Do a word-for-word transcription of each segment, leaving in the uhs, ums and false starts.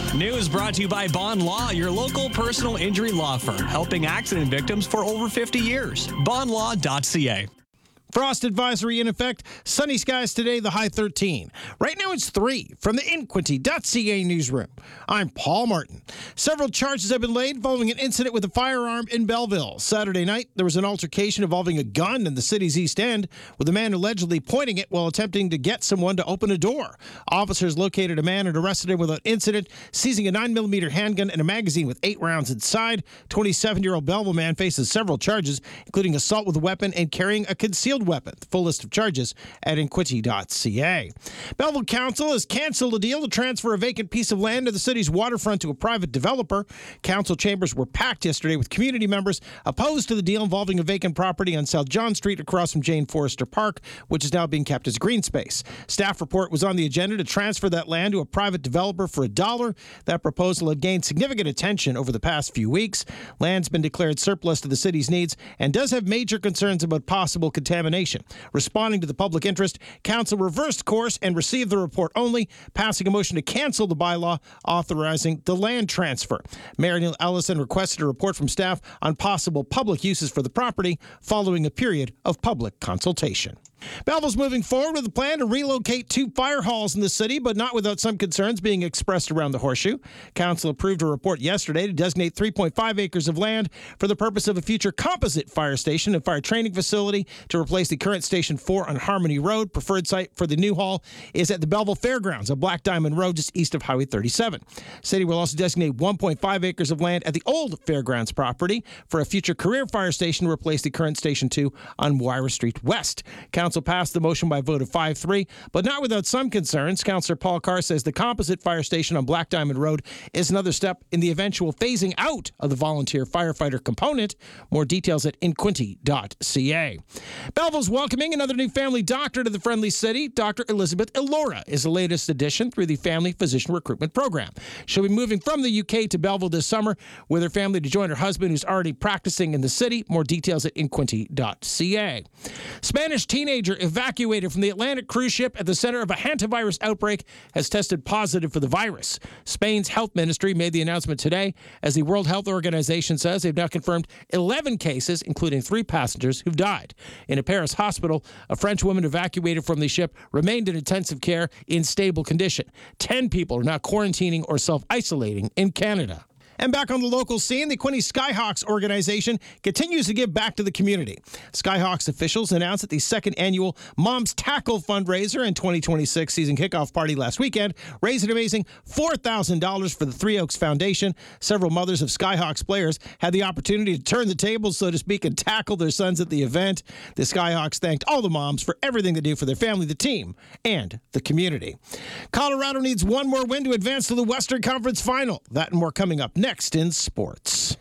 News brought to you by Bond Law, your local personal injury law firm, helping accident victims for over fifty years. bond law dot c a. Frost advisory in effect. Sunny skies today, the high thirteen. Right now it's three from the Inquinty dot c a newsroom. I'm Paul Martin. Several charges have been laid following an incident with a firearm in Belleville. Saturday night, there was an altercation involving a gun in the city's East End, with a man allegedly pointing it while attempting to get someone to open a door. Officers located a man and arrested him with an incident, seizing a nine millimeter handgun and a magazine with eight rounds inside. twenty-seven-year-old Belleville man faces several charges, including assault with a weapon and carrying a concealed weapon. The full list of charges at Inquinty dot c a. Belleville Council has canceled a deal to transfer a vacant piece of land to the city's waterfront to a private developer. Council chambers were packed yesterday with community members opposed to the deal involving a vacant property on South John Street across from Jane Forrester Park, which is now being kept as green space. Staff report was on the agenda to transfer that land to a private developer for a dollar. That proposal had gained significant attention over the past few weeks. Land's been declared surplus to the city's needs and does have major concerns about possible contamination. Responding to the public interest, Council reversed course and received the report only, passing a motion to cancel the bylaw authorizing the land transfer. Mayor Neil Ellison requested a report from staff on possible public uses for the property following a period of public consultation. Belleville's moving forward with a plan to relocate two fire halls in the city, but not without some concerns being expressed around the Horseshoe. Council approved a report yesterday to designate three point five acres of land for the purpose of a future composite fire station and fire training facility to replace the current Station four on Harmony Road. Preferred site for the new hall is at the Belleville Fairgrounds on Black Diamond Road, just east of Highway thirty-seven. City will also designate one point five acres of land at the old Fairgrounds property for a future career fire station to replace the current Station two on Wyra Street West. Council passed the motion by a vote of five three, but not without some concerns. Councillor Paul Carr says the composite fire station on Black Diamond Road is another step in the eventual phasing out of the volunteer firefighter component. More details at Inquinty dot c a. Belleville's welcoming another new family doctor to the friendly city. Doctor Elizabeth Elora is the latest addition through the Family Physician Recruitment Program. She'll be moving from the U K to Belleville this summer with her family to join her husband, who's already practicing in the city. More details at Inquinty dot c a. Spanish teenager evacuated from the Atlantic cruise ship at the center of a hantavirus outbreak has tested positive for the virus. Spain's health ministry made the announcement today, as the World Health Organization says they've now confirmed eleven cases, including three passengers who've died. In a Paris hospital, a French woman evacuated from the ship remained in intensive care in stable condition. Ten people are now quarantining or self-isolating in Canada. And back on the local scene, the Quinte Skyhawks organization continues to give back to the community. Skyhawks officials announced at the second annual Moms Tackle fundraiser and twenty twenty-six season kickoff party last weekend raised an amazing four thousand dollars for the Three Oaks Foundation. Several mothers of Skyhawks players had the opportunity to turn the tables, so to speak, and tackle their sons at the event. The Skyhawks thanked all the moms for everything they do for their family, the team, and the community. Colorado needs one more win to advance to the Western Conference Final. That and more coming up next. Next in sports.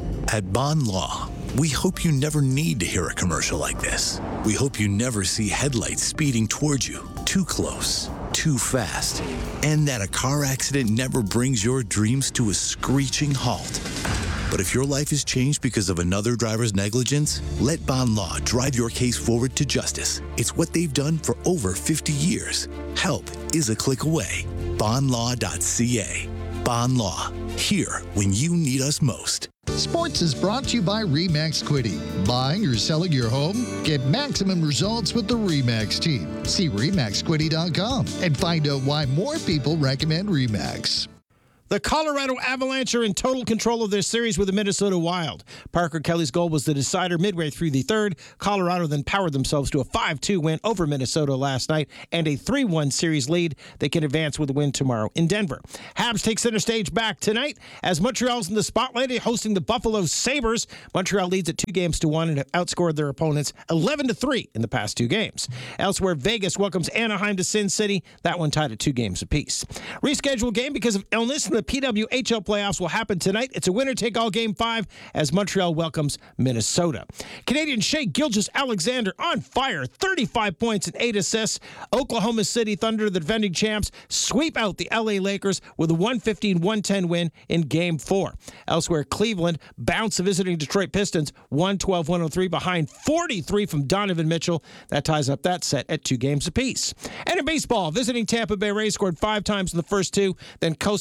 At Bond Law, we hope you never need to hear a commercial like this. We hope you never see headlights speeding towards you, too close, too fast, and that a car accident never brings your dreams to a screeching halt. But if your life is changed because of another driver's negligence, let Bond Law drive your case forward to justice. It's what they've done for over fifty years. Help is a click away. bond law dot c a. Bond Law, here when you need us most. Sports is brought to you by RE/MAX Quinte. Buying or selling your home? Get maximum results with the RE/MAX team. See re max quinte dot com and find out why more people recommend RE/MAX. The Colorado Avalanche are in total control of their series with the Minnesota Wild. Parker Kelly's goal was the decider midway through the third. Colorado then powered themselves to a five two win over Minnesota last night and a three one series lead. They can advance with a win tomorrow in Denver. Habs take center stage back tonight as Montreal's in the spotlight hosting the Buffalo Sabres. Montreal leads at two games to one and have outscored their opponents eleven to three in the past two games. Elsewhere, Vegas welcomes Anaheim to Sin City. That one tied at two games apiece. Rescheduled game because of illness in the P W H L playoffs will happen tonight. It's a winner-take-all game five as Montreal welcomes Minnesota. Canadian Shea Gilgeous-Alexander on fire, thirty-five points and eight assists. Oklahoma City Thunder, the defending champs, sweep out the L A Lakers with a one fifteen one ten win in game four. Elsewhere, Cleveland bounce the visiting Detroit Pistons one twelve one oh three behind forty-three from Donovan Mitchell. That ties up that set at two games apiece. And in baseball, visiting Tampa Bay Rays scored five times in the first two, then coasted to an eight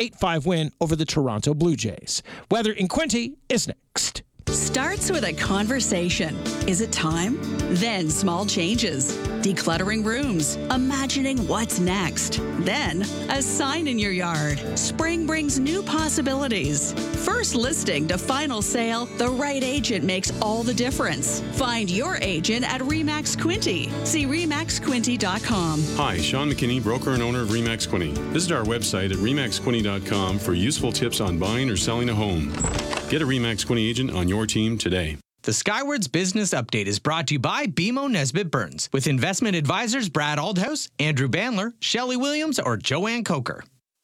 eight five win over the Toronto Blue Jays. Weather in Quinte is next. Starts with a conversation. Is it time? Then small changes. Decluttering rooms. Imagining what's next. Then a sign in your yard. Spring brings new possibilities. First listing to final sale, the right agent makes all the difference. Find your agent at RE/MAX Quinte. See re max quinte dot com. Hi, Sean McKinney, broker and owner of RE/MAX Quinte. Visit our website at re max quinte dot com for useful tips on buying or selling a home. Get a RE/MAX Quinte agent on your team today. The Skywards Business Update is brought to you by B M O Nesbitt Burns, with investment advisors Brad Aldhouse, Andrew Bandler, Shelley Williams, or Joanne Coker.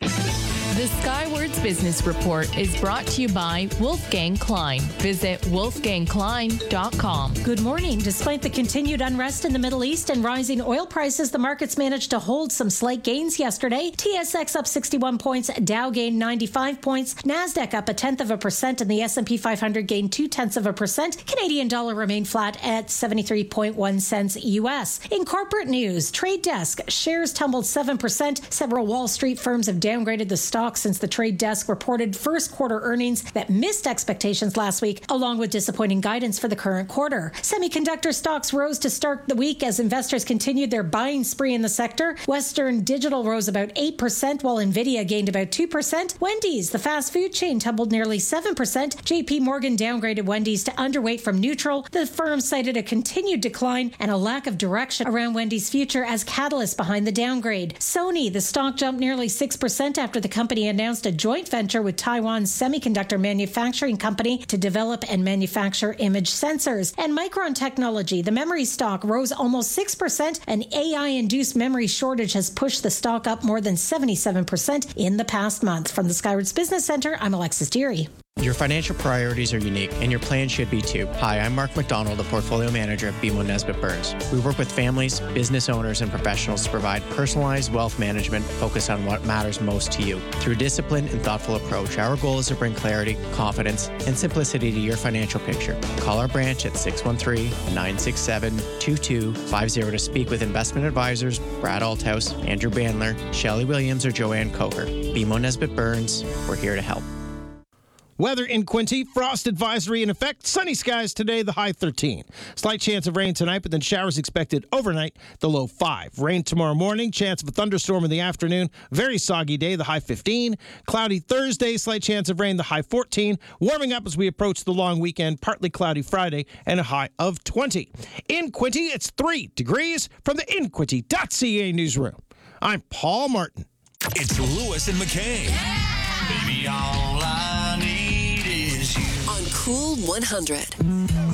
The Skywards Business Report is brought to you by Wolfgang Klein. Visit wolfgang klein dot com. Good morning. Despite the continued unrest in the Middle East and rising oil prices, the markets managed to hold some slight gains yesterday. T S X up sixty-one points, Dow gained ninety-five points, NASDAQ up a tenth of a percent, and the S and P five hundred gained two tenths of a percent. Canadian dollar remained flat at seventy-three point one cents U S. In corporate news, Trade Desk shares tumbled seven percent. Several Wall Street firms have downgraded the stock since the Trade Desk reported first quarter earnings that missed expectations last week, along with disappointing guidance for the current quarter. Semiconductor stocks rose to start the week as investors continued their buying spree in the sector. Western Digital rose about eight percent, while Nvidia gained about two percent. Wendy's, the fast food chain, tumbled nearly seven percent. J P Morgan downgraded Wendy's to underweight from neutral. The firm cited a continued decline and a lack of direction around Wendy's future as catalysts behind the downgrade. Sony, the stock jumped nearly six percent after the company announced a joint venture with Taiwan's semiconductor manufacturing company to develop and manufacture image sensors. And Micron Technology, the memory stock, rose almost six percent. An A I-induced memory shortage has pushed the stock up more than seventy-seven percent in the past month. From the Skywards Business Center, I'm Alexis Deary. Your financial priorities are unique, and your plan should be too. Hi, I'm Mark McDonald, the portfolio manager at B M O Nesbitt Burns. We work with families, business owners, and professionals to provide personalized wealth management focused on what matters most to you. Through a disciplined and thoughtful approach, our goal is to bring clarity, confidence, and simplicity to your financial picture. Call our branch at six one three, nine six seven, two two five zero to speak with investment advisors Brad Althouse, Andrew Bandler, Shelley Williams, or Joanne Coker. B M O Nesbitt Burns, we're here to help. Weather in Quinte, frost advisory in effect. Sunny skies today, the high thirteen. Slight chance of rain tonight, but then showers expected overnight, the low five. Rain tomorrow morning, chance of a thunderstorm in the afternoon. Very soggy day, the high fifteen. Cloudy Thursday, slight chance of rain, the high fourteen. Warming up as we approach the long weekend, partly cloudy Friday, and a high of twenty. In Quinte, it's three degrees from the in quinte dot c a newsroom. I'm Paul Martin. It's Lewis and McKay. Baby, all I need is you. On Cool one hundred.